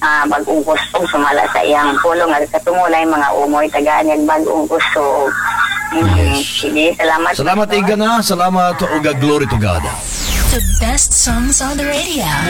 bagong gusto sumala sa iyang pulong at katungulay mga umoy tagaan yung bagong gusto. Sige, salamat. Salamat, Iga na. Salamat, uga, glory to God. The best songs on the radio.